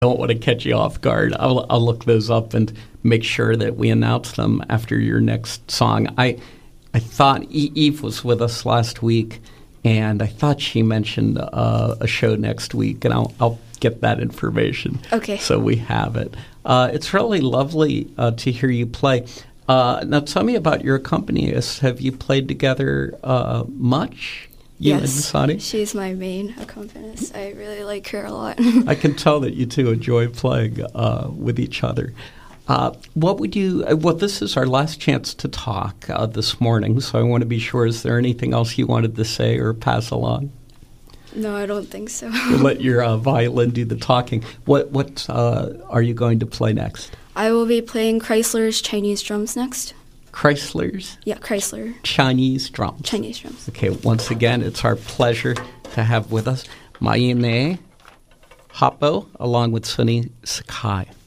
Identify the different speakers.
Speaker 1: don't want to catch you off guard. I'll look those up and make sure that we announce them after your next song. I thought Eve was with us last week, and I thought she mentioned a show next week, and I'll get that information.
Speaker 2: Okay.
Speaker 1: So we have it. It's really lovely to hear you play. Now tell me about your accompanist. Have you played together much? You and
Speaker 2: Yes,
Speaker 1: Masani?
Speaker 2: she's my main accompanist. I really like her a lot.
Speaker 1: I can tell that you two enjoy playing with each other. What would you? Well, this is our last chance to talk this morning, so I want to be sure. Is there anything else you wanted to say or pass along?
Speaker 2: No, I don't think so.
Speaker 1: We'll let your violin do the talking. What are you going to play next?
Speaker 2: I will be playing Chrysler's Chinese drums next.
Speaker 1: Chrysler's?
Speaker 2: Yeah, Chrysler.
Speaker 1: Chinese drums.
Speaker 2: Chinese drums.
Speaker 1: Okay, once again, it's our pleasure to have with us Mayime Hapo along with Sunny Sakai.